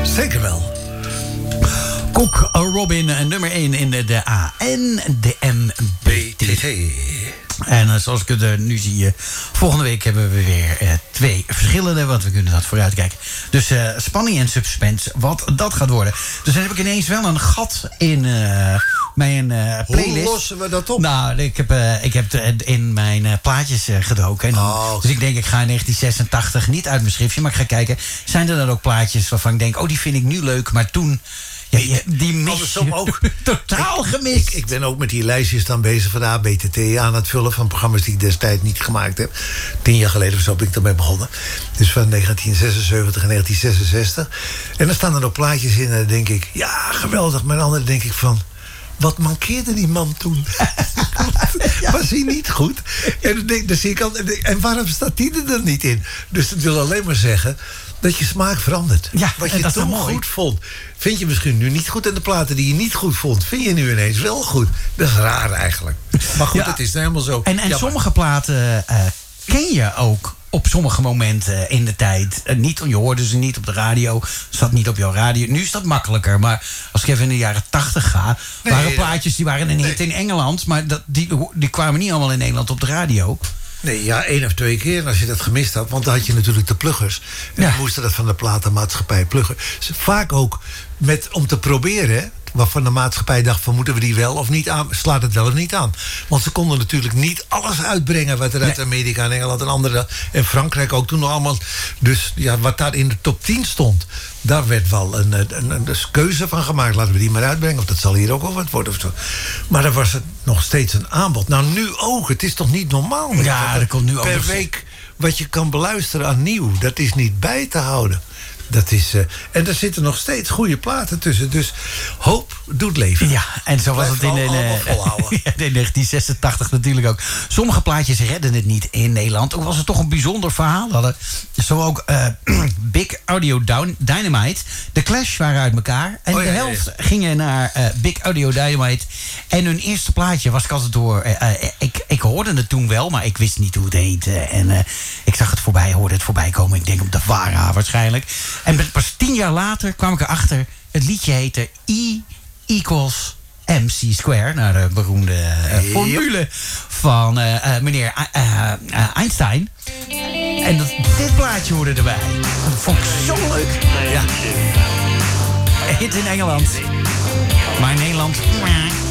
Zeker wel. Cook Robin, nummer 1 in de A en de MBTT. En zoals ik het nu zie, volgende week hebben we weer 2 verschillende, want we kunnen dat vooruitkijken. Dus spanning en suspense, wat dat gaat worden. Dus dan heb ik ineens wel een gat in mijn playlist. Hoe lossen we dat op? Nou, ik heb in mijn plaatjes gedoken. En dan, dus ik denk, ik ga in 1986 niet uit mijn schriftje, maar ik ga kijken, zijn er dan ook plaatjes waarvan ik denk, oh, die vind ik nu leuk, maar toen... Ja, die mis je ook totaal gemist. Ik ben ook met die lijstjes dan bezig van de ABTT aan het vullen van programma's die ik destijds niet gemaakt heb. 10 jaar geleden of zo ben ik ermee begonnen. Dus van 1976 en 1966. En dan staan er ook plaatjes in en dan denk ik, ja, geweldig. Maar dan andere denk ik van, wat mankeerde die man toen? Was hij niet goed? En dan zie ik al, en waarom staat die er dan niet in? Dus dat wil alleen maar zeggen dat je smaak verandert. Ja, wat je toen goed vond, vind je misschien nu niet goed. En de platen die je niet goed vond, vind je nu ineens wel goed. Dat is raar eigenlijk. Maar goed, het is helemaal zo. En sommige platen ken je ook op sommige momenten in de tijd. Niet, je hoorde ze niet op de radio. Zat niet op jouw radio. Nu is dat makkelijker. Maar als ik even in de jaren 80 ga, waren plaatjes die waren een hit in Engeland. Maar die kwamen niet allemaal in Nederland op de radio. Nee, ja, 1 of 2 keer als je dat gemist had. Want dan had je natuurlijk de pluggers. En dan moesten dat van de platenmaatschappij pluggen. Vaak ook om te proberen, waarvan de maatschappij dacht van, moeten we die wel of niet aan? Slaat het wel of niet aan? Want ze konden natuurlijk niet alles uitbrengen wat er uit Amerika en Engeland en andere, en Frankrijk ook toen nog allemaal. Dus ja, wat daar in de top 10 stond, daar werd wel een keuze van gemaakt. Laten we die maar uitbrengen. Of dat zal hier ook wel wat worden of zo. Maar dan was het nog steeds een aanbod. Nou, nu ook. Het is toch niet normaal meer? Ja, er komt nu ook per week wat je kan beluisteren aan nieuw. Dat is niet bij te houden. Dat is, en er zitten nog steeds goede platen tussen. Dus hoop doet leven. Ja, en zo was het in 1986 natuurlijk ook. Sommige plaatjes redden het niet in Nederland. Ook was het toch een bijzonder verhaal hadden. Zo ook Big Audio Dynamite. De Clash waren uit elkaar. En de helft gingen naar Big Audio Dynamite. En hun eerste plaatje was ik altijd door. Ik hoorde het toen wel, maar ik wist niet hoe het heette. En ik zag het hoorde het voorbij komen. Ik denk op de VARA waarschijnlijk. En pas 10 jaar later kwam ik erachter. Het liedje heette E=mc². Nou, de beroemde formule van meneer Einstein. En dit plaatje hoorde erbij. Dat vond ik zo leuk. Ja. Hit in Engeland. Maar in Nederland